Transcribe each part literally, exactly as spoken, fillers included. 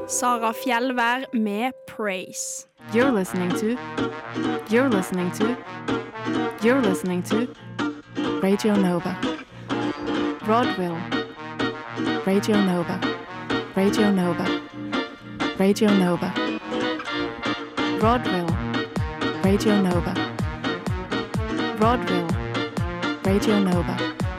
Sara Fjellvær med Praise. You're listening to You're listening to You're listening to Radio Nova. Broadville. Radio Nova. Radio Nova. Radio Nova. Broadville. Radio Nova. Broadville. Radio Nova.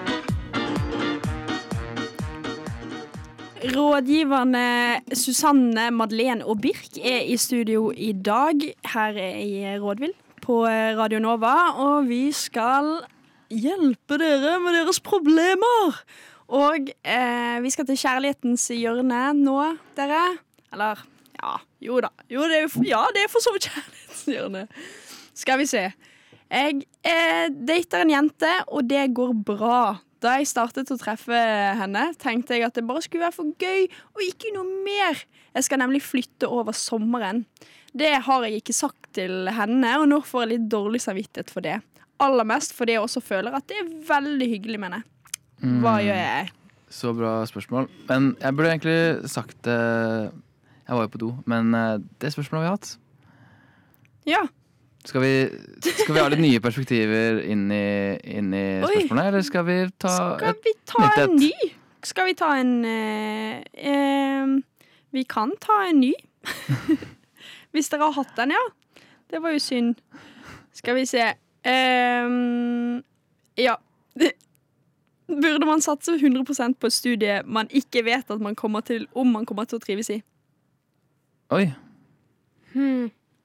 Rådgiverne Susanne, Madeleine og Birk er i studio i dag her i Rådvill på Radio Nova, og vi skal hjelpe dere med deres problemer. Og eh, vi skal til kjærlighetens hjørne nå, dere. Eller, ja, jo da. Jo, det er, jo, ja, det er for så vidt kjærlighetens hjørne. Skal vi se. Jeg eh, dater en jente, og det går bra. Da jeg startet å treffe henne, tenkte jeg at det bare skulle være for gøy, og ikke noe mer. Jeg skal nemlig flytte over sommeren. Det har jeg ikke sagt til henne, og nå får jeg litt dårlig samvittighet for det. Aller mest fordi jeg også føler at det er veldig hyggelig med henne. Hva mm, gjør jeg? Så bra spørsmål. Men jeg burde egentlig sagt det. Jeg var jo på do, men det spørsmålet har vi hatt. Ja. Skal vi, skal vi ha litt nye perspektiver inn i, inn i spørsmålene, eller skal vi ta skal vi ta et en ny? Skal vi ta en eh, eh, Vi kan ta en ny. Hvis dere har hatt den, ja. Det var jo synd. Skal vi se. Eh, ja. Burde man satse hundre prosent på et studie man ikke vet at man kommer til, om man kommer til å trives i? Oi. Hmm.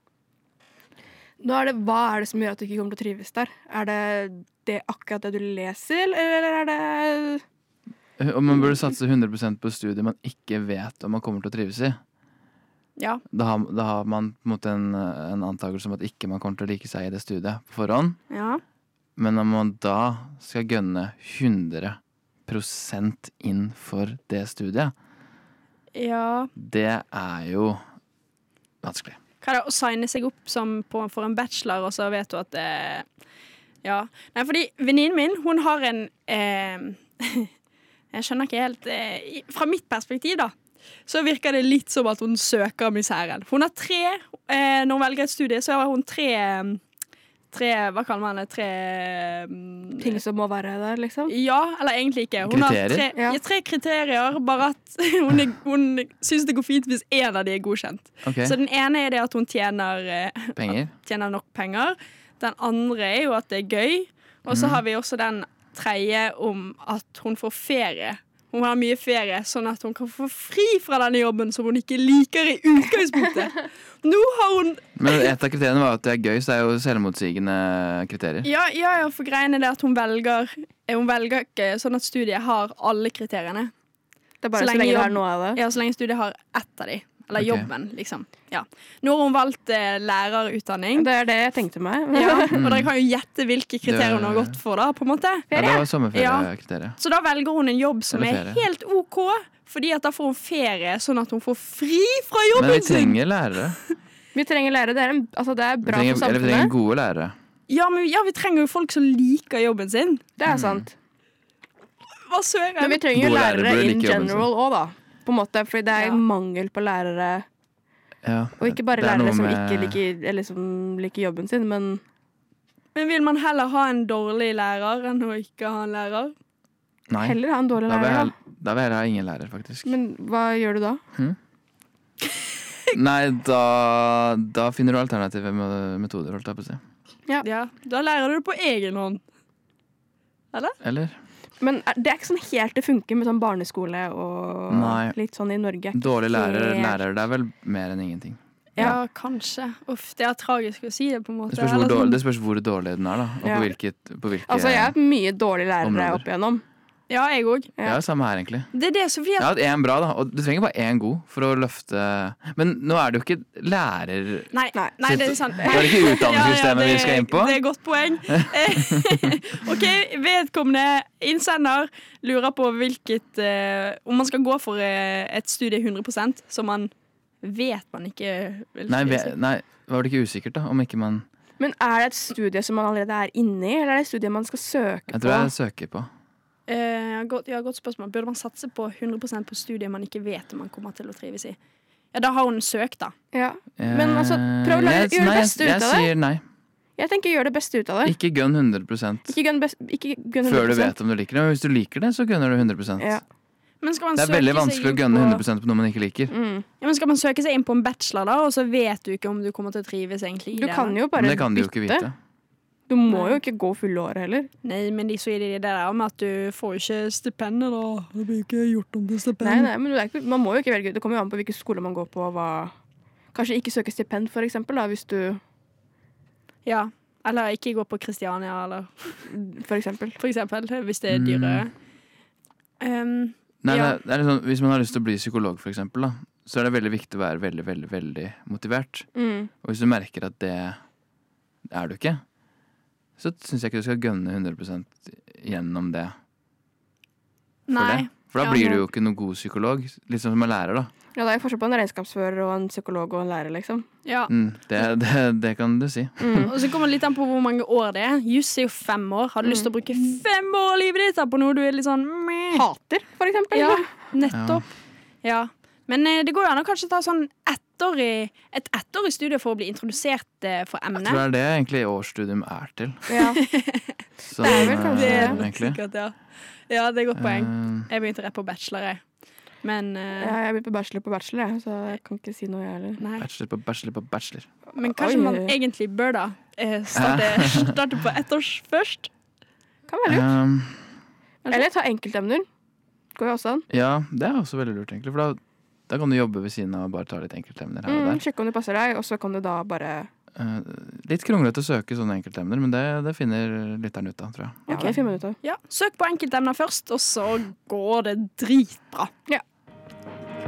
Nå er det, hva er det som gjør at du ikke kommer til å trives der? Er det, det akkurat det du leser, eller er det... Om man burde satse hundre prosent på studiet man ikke vet om man kommer til å trives i. Ja. Da har, da har man på en måte en, en antakelse om at ikke man kommer til å like seg i det studiet på forhånd. Ja. Men om man da skal gønne hundre prosent inn for det studiet, ja. Det er jo vanskelig. Hva er det å signe seg opp som på, for en bachelor, og så vet du at det, ja. Nei, fordi venninnen min, hun har en eh, jeg skjønner ikke helt eh, fra mitt perspektiv da, så virker det litt som at hun søker misæren. Hun har tre, eh, når hun velger et studie, så har hun tre tre, hva kaller man det, tre um, ting som må være der, liksom? Ja, eller egentlig ikke. Hun kriterier? har tre, ja. Ja, tre kriterier, bare at hun, er, hun synes det går fint hvis en av de er godkjent. Okay. Så den ene er det at hun tjener, penger. tjener nok penger. Den andre er jo at det er gøy. Og så mm. har vi også den tredje om at hun får ferie. Hun har mye ferie, sånn at hun kan få fri fra denne jobben som hun ikke liker i utgangspunktet. Nå har hun... Men et av kriteriene var at det er gøy, så det er jo selvmotsigende kriterier. Ja, ja, ja, for greien er det at hun velger, hun velger ikke sånn at studiet har alle kriteriene. Det er bare så lenge, så lenge det har noe av det? Ja, så lenge studiet har ett av de. Eller okay. jobben, liksom. Ja. Nå har hun valgt eh, lærerutdanning. Det er det jeg tenkte meg. Ja, og dere kan jo gjette hvilke kriterier hun har gått for da, på en måte. Ja, det var sommerferiekriteriet. Ja. Så da velger hun en jobb som er helt ok, fordi at da får hun ferie, sånn at hun får fri fra jobben sin. Men vi trenger lærere. Vi trenger lærere, det er, en, altså det er bra trenger, for samfunnet. Eller vi trenger gode lærere. Ja, men ja, vi trenger jo folk som liker jobben sin. Det er sant. Hva søren? Men vi trenger jo lærere, lærere in general også da, på en måte, fordi det er ja. mangel på lærere. Ja, og ikke bare lærere som ikke liker, eller som liker jobben sin, men... Men vil man heller ha en dårlig lærer enn å ikke ha en lærer? Nei. Heller ha en dårlig da lærer, jeg, da vil jeg ha ingen lærer, faktisk. Men hva gjør du da? Hmm? Nei, da, da finner du alternative metoder, holdt jeg på å si. Ja. Ja, da lærer du det på egen hånd. Eller? Eller? Men det er ikke sånn helt det funker med sånn barneskole og Nei. Litt sånn i Norge. Dårlig lærer, lærer, det er vel mer enn ingenting. Ja, ja kanskje. Uff, det er tragisk å si det på en måte. Det spørs hvor, dårlig, det spørs hvor dårlig den er da, og ja. på, hvilket, på hvilke Altså, jeg har mye dårlige lærere opp igjennom. Ja, jeg også. Ja. ja, samme her egentlig. Det er det, Sofie. Jeg har hatt en bra da, og du trenger bare en god for å løfte... Men nå er det jo ikke lærer... Nei, nei, nei det er sant. Det er ikke utdanningssystemet ja, ja, det, vi skal inn på. Det er godt poeng. Ok, vedkommende innsender lurer på hvilket... Uh, om man skal gå for uh, et studie hundre prosent, som man vet man ikke vil nei, ve, nei, var det ikke usikkert da, om ikke man... Men er det et studie som man allerede er inne i, eller er det et studie man skal søke på? Jeg tror jeg søker på. Uh, godt, ja, godt spørsmål. Burde man satse på hundre prosent på studier man ikke vet om man kommer til å trives i? Ja, da har hun søkt, da. Ja. Men altså, prøv å Eh, la- jeg- gjøre det nei, beste jeg, ut av det. Jeg sier nei. Jeg tenker gjør det beste ut av det. Ikke gun hundre prosent Ikke gun, best, ikke gun før du hundre prosent. vet om du liker det. Men hvis du liker det, så gunner du hundre prosent. Ja. Men skal man Det er søke veldig seg vanskelig å inn gunne på- hundre prosent på noe man ikke liker. Mm. Ja, men skal man søke seg inn på en bachelor, da, og så vet du ikke om du kommer til å trives egentlig i Du det? kan jo bare Men det kan du jo ikke bytte. vite. Du må jo ikke gå fulle året heller. Nei, men de sier det der med at du får jo ikke stipendet, da. Det blir ikke gjort om til stipend. Nei, nei, men det er ikke, man må jo ikke velge. Det kommer jo an på hvilken skole man går på. Og hva. Kanskje ikke søke stipend, for eksempel, da, hvis du Ja, eller ikke gå på Kristiania, eller For eksempel. for eksempel, hvis det er Mm. dyre. Um, Nei, Ja. det, er, det er litt sånn, hvis man har lyst til å bli psykolog, for eksempel, da, så er det veldig viktig å være veldig, veldig, veldig motivert. Mm. Og hvis du merker at det er du ikke, så syns jeg ikke du skal gønne hundre prosent gjennom det. For nei. det. For da Ja, blir nå- du jo ikke noen god psykolog. Litt sånn som en lærer, da. Ja, det er forskjell på en regnskapsfører og en psykolog og en lærer, liksom. Ja. Mm, det, det, det kan du si. Mm. Og så kommer det litt an på hvor mange år det er. Juss er jo fem år. Har du lyst til å bruke fem år av livet ditt da på noe du er litt sånn meh? Hater, for eksempel. Ja, nettopp. Ja. Men eh, det går jo an å kanskje ta sånn ettårig, et ettårig studie for å bli introdusert eh, for Jeg emnet. tror det er det egentlig årsstudium er til. Ja. Så, Det er vel kanskje Det er eh, nok egentlig. sikkert, ja. Ja, det er godt poeng. Eh, Jeg begynte rett på bachelor, jeg. Men eh, Ja, jeg begynte på bachelor på bachelor, jeg, så jeg kan ikke si noe, jeg heller. nei. bachelor på bachelor på bachelor. Men kanskje Oi. man egentlig bør da eh, starte, starte på ettårs først? Kan være lurt. Um, Eller ta enkeltemner. Går jo også an. ja, det er også veldig lurt, egentlig. For da, da kan du jobbe ved siden av og bare ta litt enkeltemner her og Mm, der. sjekke om det passer deg, og så kan du da bare Eh, litt kronglete å søke sånne enkeltemner, men det, det finner lytteren ut av, tror jeg. Ja, Ok. det finner man ut av. Ja, søk på enkeltemner først, og så går det dritbra. Ja.